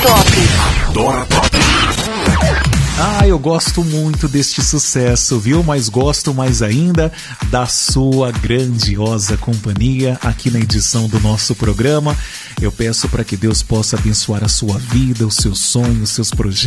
Dora Top. Ah, eu gosto muito deste sucesso, viu? Mas gosto mais ainda da sua grandiosa companhia aqui na edição do nosso programa. Eu peço para que Deus possa abençoar a sua vida, os seus sonhos, os seus projetos.